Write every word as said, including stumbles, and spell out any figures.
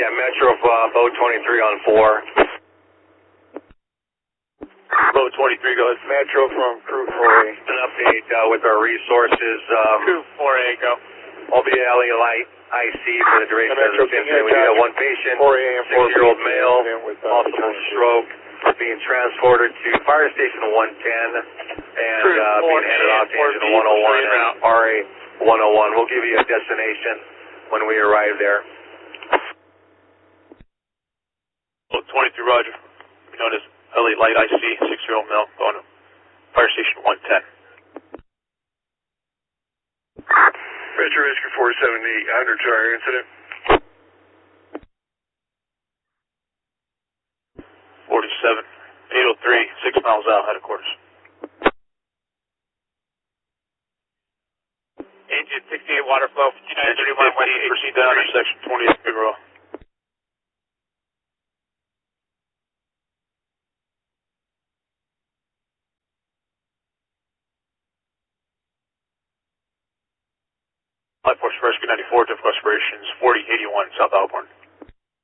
Yeah, Metro uh, boat twenty-three on four. Boat twenty-three, go ahead. Metro from crew four A. An update uh, with our resources. Um, Crew four A, go. I'll be L A Light I C for the duration of the incident. We do have one patient, six-year-old male, possible stroke, being transported to fire station one ten and uh, being headed off to engine one oh one and R A one oh one. We'll give you a destination when we arrive there. Boat twenty-three, roger. We known as L A Light I C, six-year-old male, going to fire station one ten. Metro Rescue four seventy, under to our incident. forty-seven, eight oh three, six miles out, headquarters. Engine sixty-eight water flow, fifty-nine thirty-one, proceed down intersection twenty-eight, Figueroa. Light Force Rescue ninety-four, difficult aspirations, forty eighty-one, South Alborn.